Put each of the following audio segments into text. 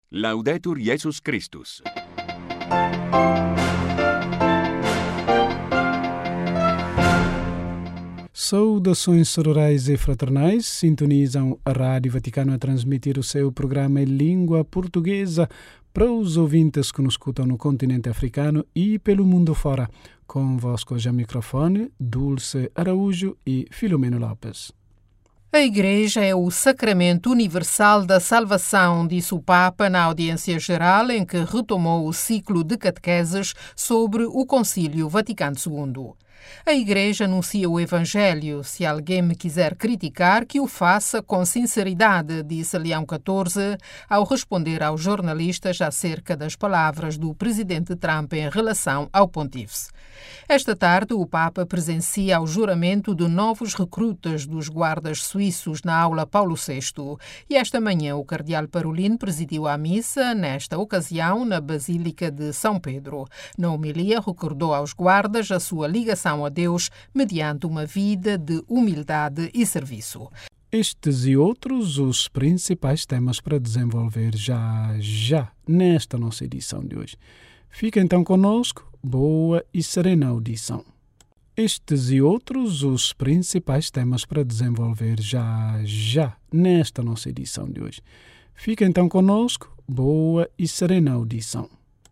Laudetur Jesus Christus. Saudações sororais e fraternais, sintonizam a Rádio Vaticano a transmitir o seu programa em língua portuguesa para os ouvintes que nos escutam no continente africano e pelo mundo fora. Convosco hoje ao microfone, Dulce Araújo e Filomeno Lopes. A Igreja é o sacramento universal da salvação, disse o Papa na audiência geral em que retomou o ciclo de catequeses sobre o Concílio Vaticano II. A Igreja anuncia o Evangelho. Se alguém me quiser criticar, que o faça com sinceridade, disse Leão XIV ao responder aos jornalistas acerca das palavras do presidente Trump em relação ao pontífice. Esta tarde, o Papa presencia o juramento de novos recrutas dos guardas suíços na aula Paulo VI e esta manhã o cardeal Parolin presidiu a missa, nesta ocasião, na Basílica de São Pedro. Na homilia, recordou aos guardas a sua ligação a Deus mediante uma vida de humildade e serviço. Estes e outros os principais temas para desenvolver já nesta nossa edição de hoje. Fica então conosco, boa e serena audição. Estes e outros os principais temas para desenvolver já nesta nossa edição de hoje. Fica então conosco, boa e serena audição.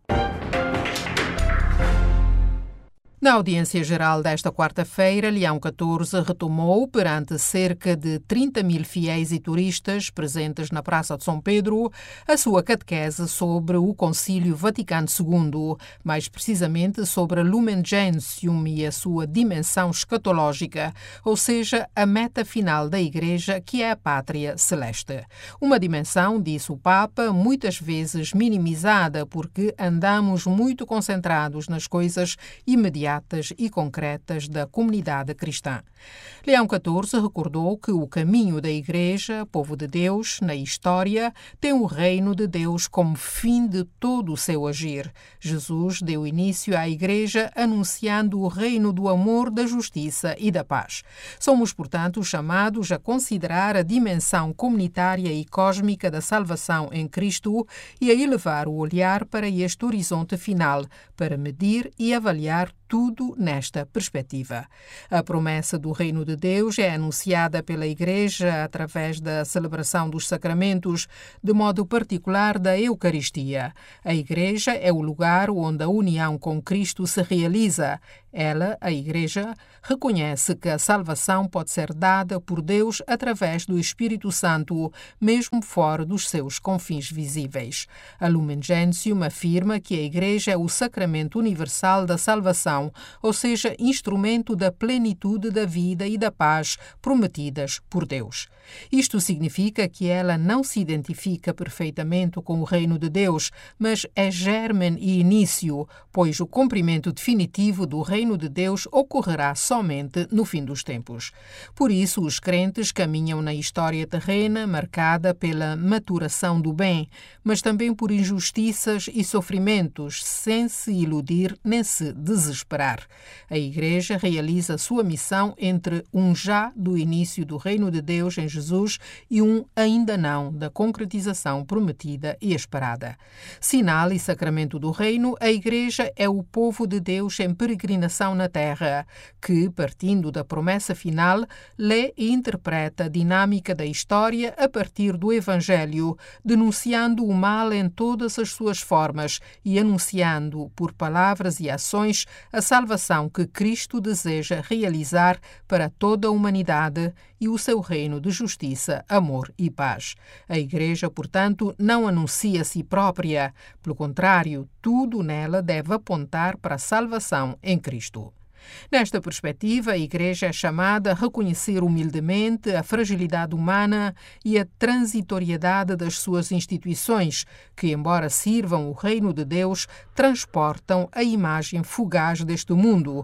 Na audiência geral desta quarta-feira, Leão XIV retomou, perante cerca de 30 mil fiéis e turistas presentes na Praça de São Pedro, a sua catequese sobre o Concílio Vaticano II, mais precisamente sobre a Lumen Gentium e a sua dimensão escatológica, ou seja, a meta final da Igreja, que é a pátria celeste. Uma dimensão, disse o Papa, muitas vezes minimizada porque andamos muito concentrados nas coisas imediatas e concretas da comunidade cristã. Leão XIV recordou que o caminho da Igreja, povo de Deus, na história, tem o reino de Deus como fim de todo o seu agir. Jesus deu início à Igreja anunciando o reino do amor, da justiça e da paz. Somos, portanto, chamados a considerar a dimensão comunitária e cósmica da salvação em Cristo e a elevar o olhar para este horizonte final, para medir e avaliar tudo nesta perspectiva. A promessa do reino de Deus é anunciada pela Igreja através da celebração dos sacramentos, de modo particular da Eucaristia. A Igreja é o lugar onde a união com Cristo se realiza. Ela, a Igreja, reconhece que a salvação pode ser dada por Deus através do Espírito Santo, mesmo fora dos seus confins visíveis. A Lumen Gentium afirma que a Igreja é o sacramento universal da salvação, ou seja, instrumento da plenitude da vida e da paz prometidas por Deus. Isto significa que ela não se identifica perfeitamente com o reino de Deus, mas é germen e início, pois o cumprimento definitivo do reino de Deus ocorrerá somente no fim dos tempos. Por isso, os crentes caminham na história terrena marcada pela maturação do bem, mas também por injustiças e sofrimentos, sem se iludir nem se desesperar. A Igreja realiza sua missão entre um já do início do reino de Deus em Jesus e um ainda não da concretização prometida e esperada. Sinal e sacramento do reino, a Igreja é o povo de Deus em peregrinação na terra, que, partindo da promessa final, lê e interpreta a dinâmica da história a partir do Evangelho, denunciando o mal em todas as suas formas e anunciando, por palavras e ações, a salvação que Cristo deseja realizar para toda a humanidade e o seu reino de justiça, amor e paz. A Igreja, portanto, não anuncia a si própria. Pelo contrário, tudo nela deve apontar para a salvação em Cristo. Nesta perspectiva, a Igreja é chamada a reconhecer humildemente a fragilidade humana e a transitoriedade das suas instituições, que, embora sirvam o reino de Deus, transportam a imagem fugaz deste mundo.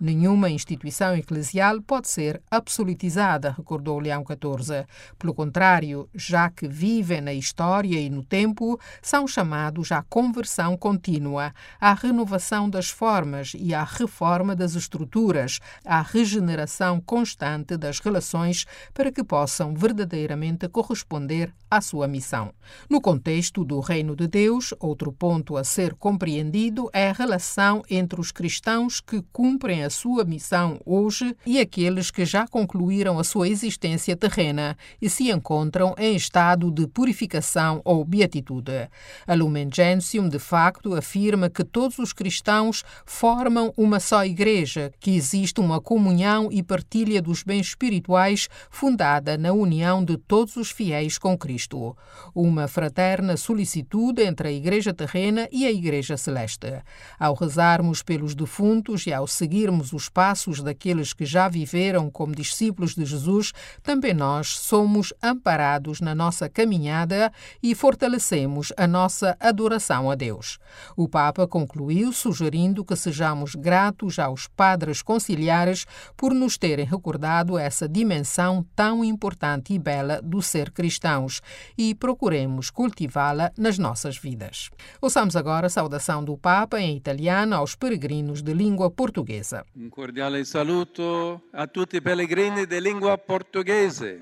Nenhuma instituição eclesial pode ser absolutizada, recordou Leão XIV. Pelo contrário, já que vivem na história e no tempo, são chamados à conversão contínua, à renovação das formas e à reforma das estruturas, à regeneração constante das relações para que possam verdadeiramente corresponder à sua missão. No contexto do Reino de Deus, outro ponto a ser compreendido é a relação entre os cristãos que cumprem a sua missão hoje e aqueles que já concluíram a sua existência terrena e se encontram em estado de purificação ou beatitude. A Lumen Gentium, de facto, afirma que todos os cristãos formam uma só igreja, que existe uma comunhão e partilha dos bens espirituais fundada na união de todos os fiéis com Cristo. Uma fraterna solicitude entre a igreja terrena e a igreja celeste. Ao rezarmos pelos defuntos e ao seguirmos os passos daqueles que já viveram como discípulos de Jesus, também nós somos amparados na nossa caminhada e fortalecemos a nossa adoração a Deus. O Papa concluiu sugerindo que sejamos gratos aos padres conciliares por nos terem recordado essa dimensão tão importante e bela do ser cristãos e procuremos cultivá-la nas nossas vidas. Ouçamos agora a saudação do Papa em italiano aos peregrinos de língua portuguesa. Un cordiale saluto a tutti i pellegrini di lingua portoghese.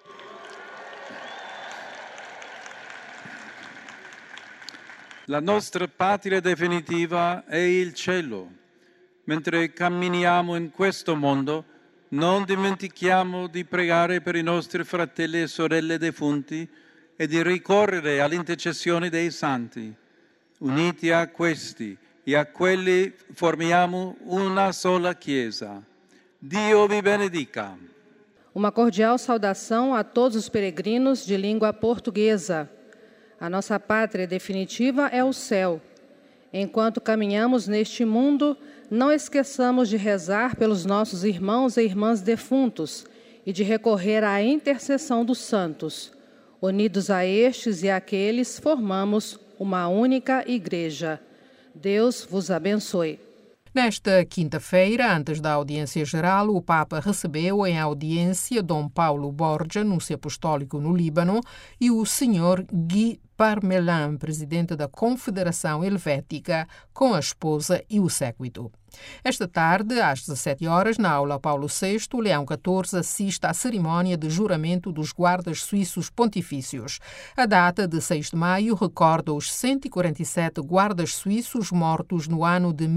La nostra patria definitiva è il cielo. Mentre camminiamo in questo mondo, non dimentichiamo di pregare per i nostri fratelli e sorelle defunti e di ricorrere all'intercessione dei santi. Uniti a questi e a quelli formiamo una sola Chiesa. Dio vi benedica. Uma cordial saudação a todos os peregrinos de língua portuguesa. A nossa pátria definitiva é o céu. Enquanto caminhamos neste mundo, não esqueçamos de rezar pelos nossos irmãos e irmãs defuntos e de recorrer à intercessão dos santos. Unidos a estes e àqueles, formamos uma única igreja. Deus vos abençoe. Nesta quinta-feira, antes da audiência geral, o Papa recebeu em audiência Dom Paulo Borgia, núncio apostólico no Líbano, e o Sr. Guy Parmelin, presidente da Confederação Helvética, com a esposa e o séquito. Esta tarde, às 17 horas, na aula Paulo VI, Leão XIV assiste à cerimónia de juramento dos guardas suíços pontifícios. A data de 6 de maio recorda os 147 guardas suíços mortos no ano de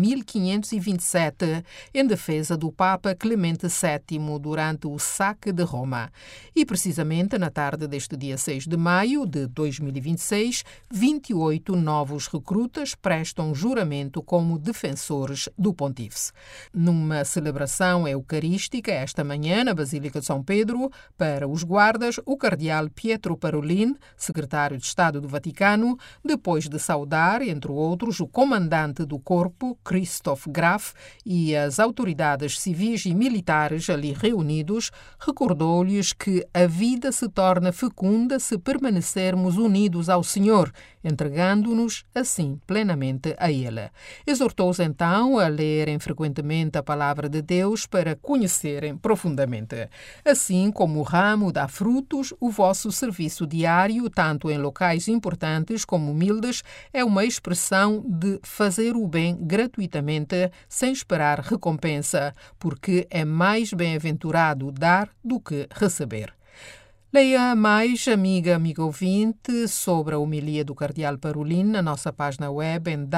1527 em defesa do Papa Clemente VII durante o saque de Roma. E, precisamente, na tarde deste dia 6 de maio de 2026, 28 novos recrutas prestam juramento como defensores do Pontífice. Numa celebração eucarística esta manhã na Basílica de São Pedro, para os guardas, o cardeal Pietro Parolin, secretário de Estado do Vaticano, depois de saudar, entre outros, o comandante do corpo, Christoph Graf, e as autoridades civis e militares ali reunidos, recordou-lhes que a vida se torna fecunda se permanecermos unidos ao Senhor, entregando-nos assim plenamente a Ele. Exortou-os então a lerem frequentemente a palavra de Deus para conhecerem profundamente. Assim como o ramo dá frutos, o vosso serviço diário, tanto em locais importantes como humildes, é uma expressão de fazer o bem gratuitamente, sem esperar recompensa, porque é mais bem-aventurado dar do que receber. Leia mais, amigo ouvinte, sobre a homilia do cardeal Parolin na nossa página web em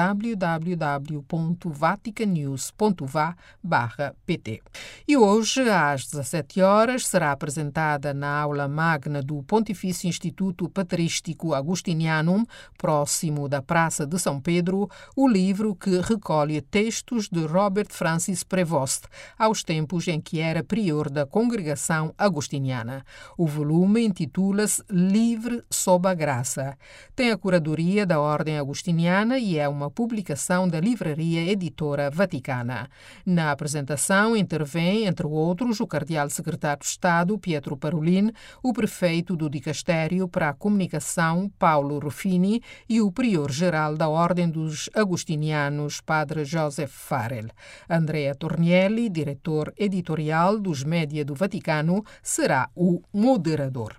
www.vaticanews.va/pt. E hoje, às 17 horas, será apresentada na aula magna do Pontifício Instituto Patrístico Agustinianum, próximo da Praça de São Pedro, o livro que recolhe textos de Robert Francis Prevost, aos tempos em que era prior da congregação agustiniana. O volume volume intitula-se Livre sob a Graça. Tem a curadoria da Ordem Agostiniana e é uma publicação da Livraria Editora Vaticana. Na apresentação intervém, entre outros, o cardeal secretário de Estado, Pietro Parolin, o prefeito do Dicastério para a Comunicação, Paulo Ruffini, e o prior-geral da Ordem dos Agostinianos, Padre Joseph Farrell. Andrea Tornielli, diretor editorial dos Média do Vaticano, será o moderador.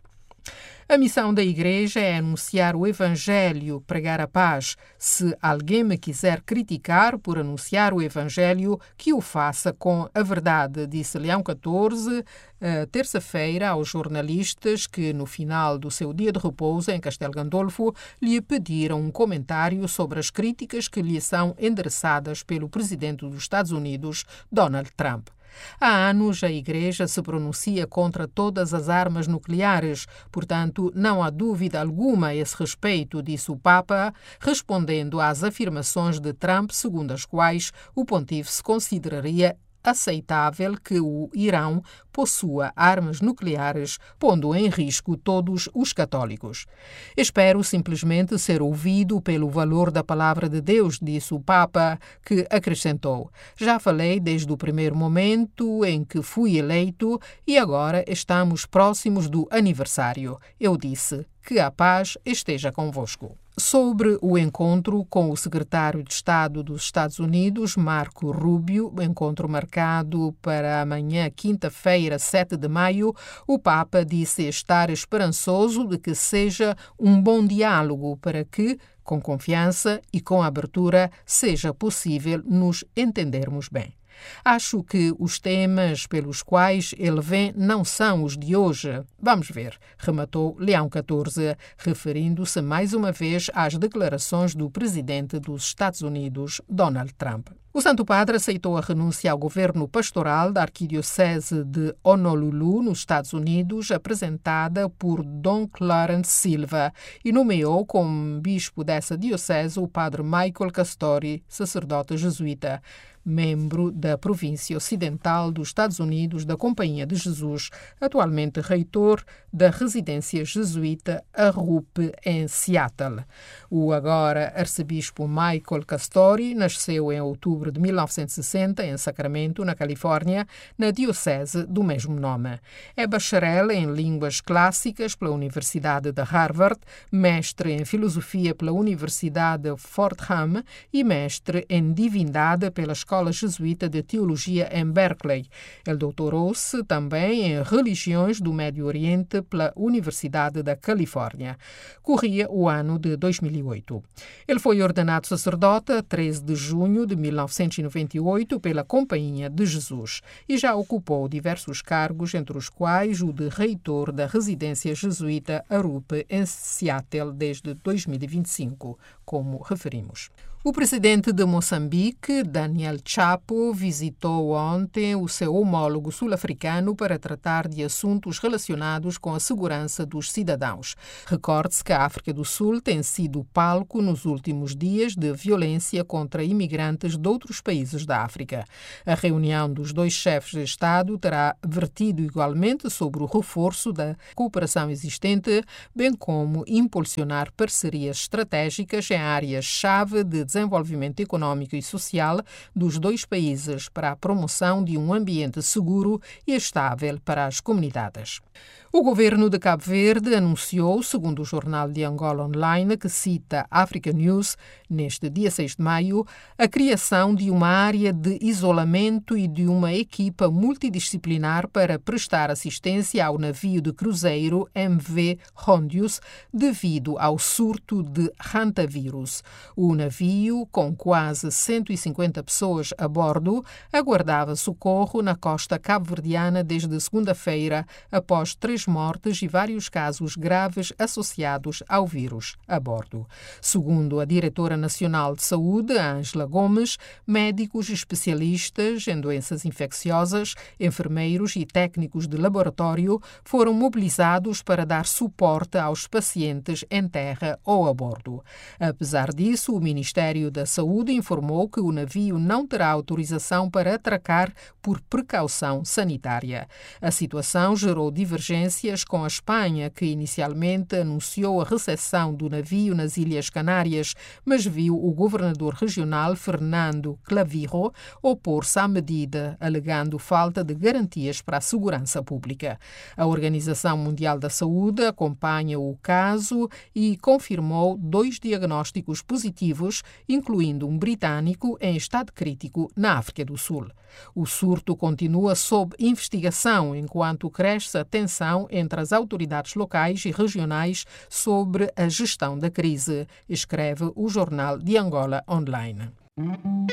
A missão da Igreja é anunciar o Evangelho, pregar a paz. Se alguém me quiser criticar por anunciar o Evangelho, que o faça com a verdade, disse Leão XIV, terça-feira, aos jornalistas que, no final do seu dia de repouso em Castel Gandolfo, lhe pediram um comentário sobre as críticas que lhe são endereçadas pelo presidente dos Estados Unidos, Donald Trump. Há anos, a Igreja se pronuncia contra todas as armas nucleares, portanto, não há dúvida alguma a esse respeito, disse o Papa, respondendo às afirmações de Trump, segundo as quais o pontífice consideraria aceitável que o Irão possua armas nucleares, pondo em risco todos os católicos. Espero simplesmente ser ouvido pelo valor da palavra de Deus, disse o Papa, que acrescentou: já falei desde o primeiro momento em que fui eleito e agora estamos próximos do aniversário. Eu disse: que a paz esteja convosco. Sobre o encontro com o secretário de Estado dos Estados Unidos, Marco Rubio, encontro marcado para amanhã, quinta-feira, 7 de maio, o Papa disse estar esperançoso de que seja um bom diálogo para que, com confiança e com abertura, seja possível nos entendermos bem. Acho que os temas pelos quais ele vem não são os de hoje. Vamos ver, rematou Leão XIV, referindo-se mais uma vez às declarações do presidente dos Estados Unidos, Donald Trump. O Santo Padre aceitou a renúncia ao governo pastoral da Arquidiocese de Honolulu, nos Estados Unidos, apresentada por Dom Clarence Silva, e nomeou como bispo dessa diocese o padre Michael Castori, sacerdote jesuíta, membro da província ocidental dos Estados Unidos da Companhia de Jesus, atualmente reitor da residência jesuíta Arup, em Seattle. O agora arcebispo Michael Castori nasceu em outubro de 1960 em Sacramento, na Califórnia, na diocese do mesmo nome. É bacharel em línguas clássicas pela Universidade de Harvard, mestre em filosofia pela Universidade de Fordham e mestre em divindade pela Escola Jesuíta de Teologia em Berkeley. Ele doutorou-se também em religiões do Médio Oriente pela Universidade da Califórnia. Corria o ano de 2008. Ele foi ordenado sacerdote a 13 de junho de 1998 pela Companhia de Jesus e já ocupou diversos cargos, entre os quais o de reitor da residência jesuíta Arup, em Seattle, desde 2025, como referimos. O presidente de Moçambique, Daniel Chapo, visitou ontem o seu homólogo sul-africano para tratar de assuntos relacionados com a segurança dos cidadãos. Recorde-se que a África do Sul tem sido palco nos últimos dias de violência contra imigrantes de outros países da África. A reunião dos dois chefes de Estado terá vertido igualmente sobre o reforço da cooperação existente, bem como impulsionar parcerias estratégicas em áreas-chave de desenvolvimento econômico e social dos dois países para a promoção de um ambiente seguro e estável para as comunidades. O governo de Cabo Verde anunciou, segundo o jornal de Angola Online, que cita Africa News, neste dia 6 de maio, a criação de uma área de isolamento e de uma equipa multidisciplinar para prestar assistência ao navio de cruzeiro MV Hondius devido ao surto de hantavírus. O navio, com quase 150 pessoas a bordo, aguardava socorro na costa cabo-verdiana desde segunda-feira, após 3 mortes e vários casos graves associados ao vírus a bordo. Segundo a diretora nacional de saúde, Ângela Gomes, médicos especialistas em doenças infecciosas, enfermeiros e técnicos de laboratório foram mobilizados para dar suporte aos pacientes em terra ou a bordo. Apesar disso, o Ministério Ministério da Saúde informou que o navio não terá autorização para atracar por precaução sanitária. A situação gerou divergências com a Espanha, que inicialmente anunciou a recepção do navio nas Ilhas Canárias, mas viu o governador regional Fernando Clavijo opor-se à medida, alegando falta de garantias para a segurança pública. A Organização Mundial da Saúde acompanha o caso e confirmou 2 diagnósticos positivos, incluindo um britânico em estado crítico na África do Sul. O surto continua sob investigação, enquanto cresce a tensão entre as autoridades locais e regionais sobre a gestão da crise, escreve o jornal de Angola Online.